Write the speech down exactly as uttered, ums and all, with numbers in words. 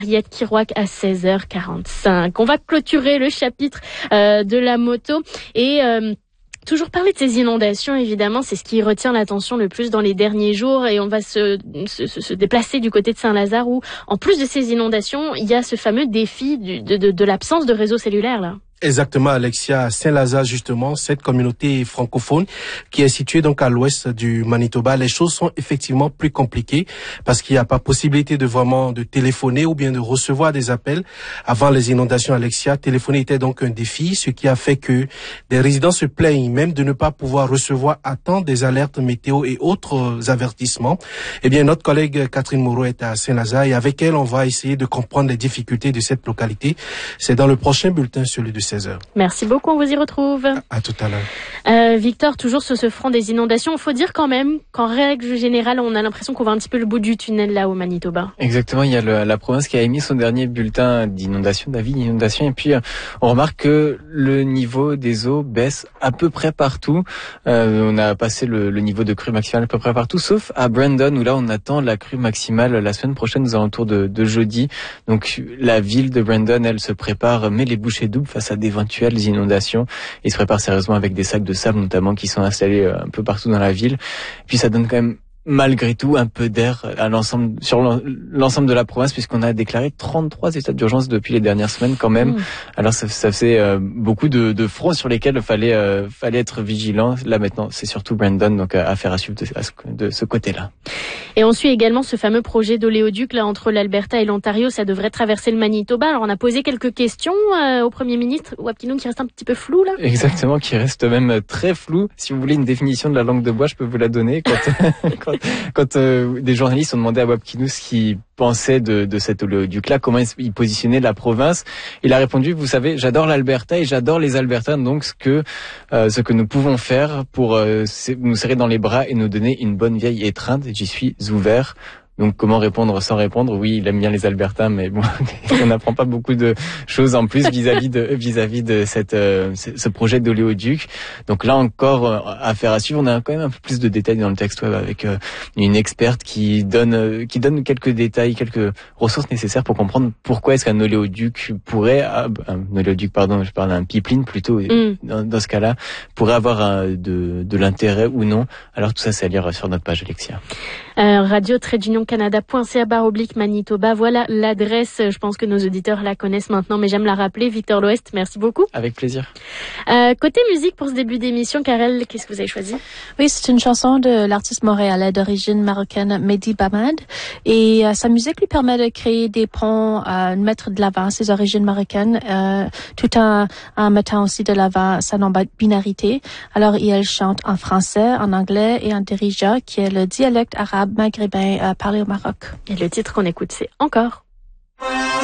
Henriette Kirouac à seize heures quarante-cinq. On va clôturer le chapitre euh, de la moto et euh, toujours parler de ces inondations, évidemment, c'est ce qui retient l'attention le plus dans les derniers jours et on va se, se, se déplacer du côté de Saint-Lazare où, en plus de ces inondations, il y a ce fameux défi du, de, de, de l'absence de réseau cellulaire là. Exactement, Alexia, à Saint-Lazare, justement, cette communauté francophone qui est située donc à l'ouest du Manitoba, les choses sont effectivement plus compliquées parce qu'il n'y a pas possibilité de vraiment de téléphoner ou bien de recevoir des appels. Avant les inondations, Alexia, téléphoner était donc un défi, ce qui a fait que des résidents se plaignent même de ne pas pouvoir recevoir à temps des alertes météo et autres avertissements. Eh bien, notre collègue Catherine Moreau est à Saint-Lazare et avec elle, on va essayer de comprendre les difficultés de cette localité. C'est dans le prochain bulletin, celui de seize heures. Merci beaucoup, on vous y retrouve. À, à tout à l'heure. Euh, Victor, toujours sur ce front des inondations, il faut dire quand même qu'en règle générale, on a l'impression qu'on voit un petit peu le bout du tunnel là au Manitoba. Exactement, il y a le, la province qui a émis son dernier bulletin d'inondation, d'avis d'inondation, et puis euh, on remarque que le niveau des eaux baisse à peu près partout. Euh, on a passé le, le niveau de crue maximale à peu près partout, sauf à Brandon où là on attend la crue maximale la semaine prochaine aux alentours de, de jeudi. Donc la ville de Brandon, elle se prépare, met les bouchées doubles face à d'éventuelles inondations. Il se prépare sérieusement avec des sacs de sable notamment qui sont installés un peu partout dans la ville. Puis ça donne quand même malgré tout un peu d'air à l'ensemble sur l'ensemble de la province puisqu'on a déclaré trente-trois états d'urgence depuis les dernières semaines quand même. Mmh. Alors ça, ça faisait euh, beaucoup de, de fronts sur lesquels il fallait euh, fallait être vigilant. Là maintenant c'est surtout Brandon, donc euh, affaire à suivre de, de ce côté-là. Et on suit également ce fameux projet d'oléoduc là entre l'Alberta et l'Ontario. Ça devrait traverser le Manitoba. Alors on a posé quelques questions euh, au Premier ministre Wapkinou qui reste un petit peu flou là. Exactement, qui reste même très flou. Si vous voulez une définition de la langue de bois, je peux vous la donner. Quand quand, quand euh, des journalistes ont demandé à Wapkinou ce qu'il pensait de, de cet oléoduc-là, comment il positionnait la province, il a répondu, vous savez, j'adore l'Alberta et j'adore les Albertains, donc ce que euh, ce que nous pouvons faire pour euh, nous serrer dans les bras et nous donner une bonne vieille étreinte, j'y suis ouvert. Donc comment répondre sans répondre? Oui, il aime bien les Albertains, mais bon, on n'apprend pas beaucoup de choses en plus vis-à-vis de vis-à-vis de cette euh, ce projet d'oléoduc. Donc là encore, euh, affaire à suivre. On a quand même un peu plus de détails dans le texte web avec euh, une experte qui donne euh, qui donne quelques détails, quelques ressources nécessaires pour comprendre pourquoi est-ce qu'un oléoduc pourrait euh, un oléoduc pardon, je parle d'un pipeline plutôt mm. dans, dans ce cas-là pourrait avoir un, de de l'intérêt ou non. Alors tout ça, c'est à lire sur notre page Alexia. Euh, radio trait d'union canada point c a barre oblique Manitoba. Voilà l'adresse. Je pense que nos auditeurs la connaissent maintenant, mais j'aime la rappeler. Victor L'Ouest, merci beaucoup. Avec plaisir. Euh, côté musique pour ce début d'émission, Karel, qu'est-ce que vous avez choisi? Oui, c'est une chanson de l'artiste montréalais d'origine marocaine Mehdi Bamad. Et euh, sa musique lui permet de créer des ponts, euh, de mettre de l'avant ses origines marocaines, euh, tout en, en mettant aussi de l'avant sa non-binarité. Alors, il chante en français, en anglais et en dirija, qui est le dialecte arabe maghrébin euh, parlé au Maroc. Et le titre qu'on écoute, c'est Encore.